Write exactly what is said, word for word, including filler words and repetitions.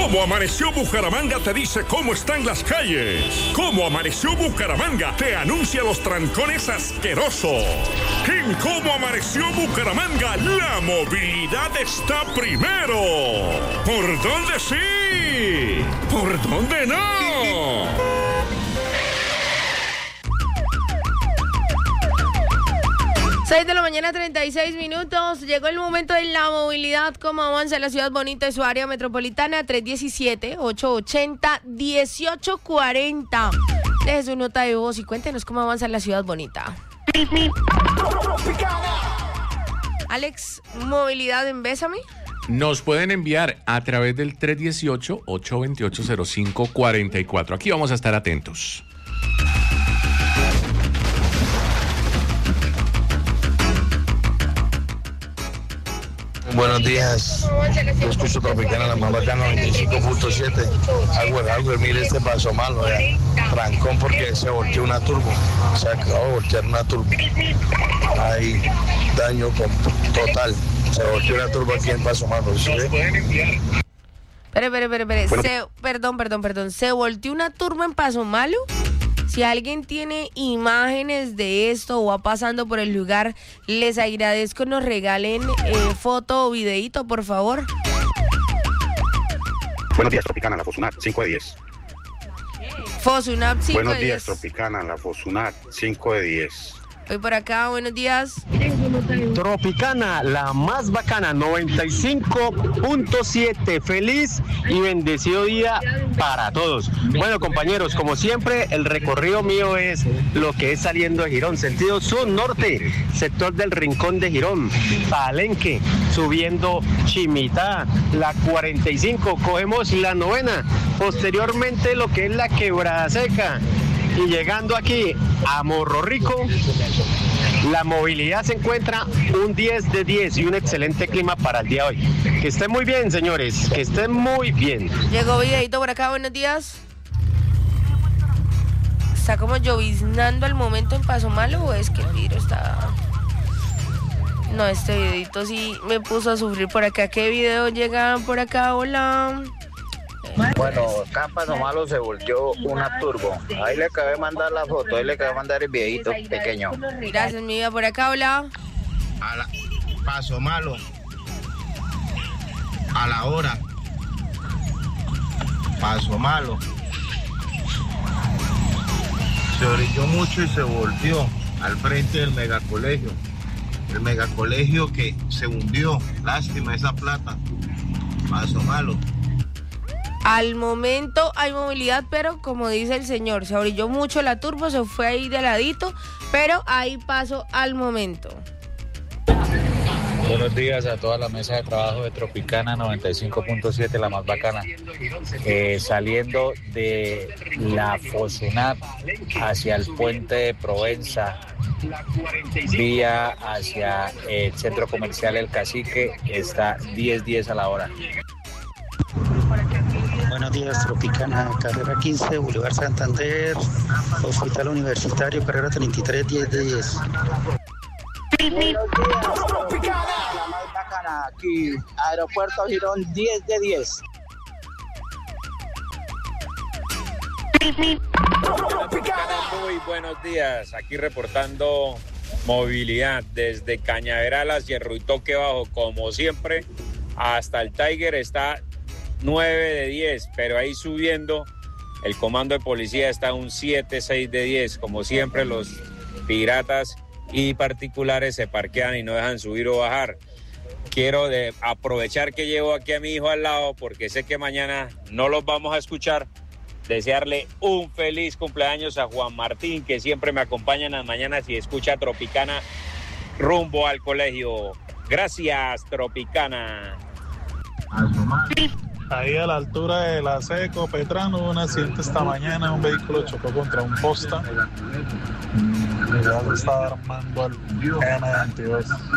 Cómo Amaneció Bucaramanga te dice cómo están las calles. Cómo Amaneció Bucaramanga te anuncia los trancones asquerosos. En Cómo Amaneció Bucaramanga, la movilidad está primero. ¿Por dónde sí? ¿Por dónde no? seis de la mañana, treinta y seis minutos. Llegó el momento de la movilidad. ¿Cómo avanza la ciudad bonita y su área metropolitana? tres uno siete, ocho ocho cero, uno ocho cuatro cero. Deje su nota de voz y cuéntenos cómo avanza la ciudad bonita. Alex, movilidad en Bésame. Nos pueden enviar a través del tres uno ocho, ocho dos ocho, cero cinco cuatro cuatro. Aquí vamos a estar atentos. Buenos días, yo escucho Tropicana, la más bacana, noventa y cinco punto siete. Algo, algo, mire este paso malo, ya. Trancón porque se volteó una turbo, se acabó de voltear una turbo. Hay daño total, se volteó una turbo aquí en Paso Malo. ¿Sí? Espere, espere, espere, espere. Bueno. Se, perdón, perdón, perdón. ¿Se volteó una turbo en Paso Malo? Si alguien tiene imágenes de esto o va pasando por el lugar, les agradezco nos regalen eh, foto o videíto, por favor. Buenos días, Tropicana, la Fosunat, cinco de diez. Fosunat, cinco de diez. Buenos días, Tropicana, la Fosunat, cinco de diez. Voy por acá, buenos días. Tropicana, la más bacana, noventa y cinco punto siete. Feliz y bendecido día para todos. Bueno, compañeros, como siempre, el recorrido mío es lo que es saliendo de Girón, sentido sur-norte, sector del Rincón de Girón, Palenque, subiendo Chimitá, la cuarenta y cinco, cogemos la novena, posteriormente lo que es la Quebrada Seca. Y llegando aquí a Morro Rico, la movilidad se encuentra un diez de diez y un excelente clima para el día de hoy. Que estén muy bien, señores, que estén muy bien. Llegó videito por acá, buenos días. ¿Está como lloviznando al momento en Paso Malo o es que el vidrio está...? No, este videito sí me puso a sufrir por acá. ¿Qué video llega por acá? Hola... Bueno, acá en Paso Malo se volteó una turbo. Ahí le acabé de mandar la foto, ahí le acabé de mandar el videito pequeño. Gracias, mi vida, por acá, hola. A la Paso Malo. A la hora. Paso Malo. Se orilló mucho y se volteó al frente del megacolegio. El megacolegio que se hundió. Lástima esa plata. Paso Malo. Al momento hay movilidad, pero como dice el señor, se orilló mucho la turbo, se fue ahí de ladito, pero hay paso al momento. Buenos días a toda la mesa de trabajo de Tropicana noventa y cinco punto siete, la más bacana. Eh, saliendo de la Fosunat hacia el puente de Provenza, vía hacia el centro comercial El Cacique, está diez diez a la hora. Buenos días, Tropicana, carrera quince, Boulevard Santander, Hospital Universitario, carrera treinta y tres, diez de diez. Tropicana, la más bacana, aquí, Aeropuerto Girón, diez de diez. Muy buenos días, aquí reportando movilidad desde Cañaveral hacia el Ruitoque Bajo, como siempre, hasta el Tiger está nueve de diez, pero ahí subiendo el comando de policía está un siete, seis de diez. Como siempre, los piratas y particulares se parquean y no dejan subir o bajar. Quiero de aprovechar que llevo aquí a mi hijo al lado porque sé que mañana no los vamos a escuchar. Desearle un feliz cumpleaños a Juan Martín, que siempre me acompaña en las mañanas y escucha Tropicana rumbo al colegio. Gracias, Tropicana. Ahí a la altura de la Seco, Petrano, un accidente esta mañana, un vehículo chocó contra un posta y ya se estaba armando al N veintidós.